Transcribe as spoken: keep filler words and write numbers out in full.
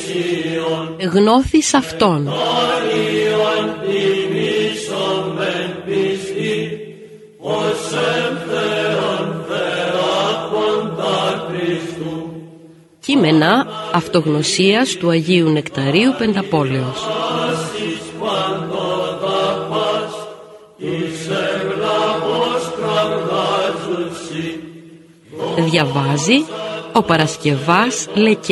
Γνώθης αυτόν. Κείμενα αυτογνωσίας του Αγίου Νεκταρίου Πενταπόλεως. Διαβάζει ο Παρασκευάς Λεκέ.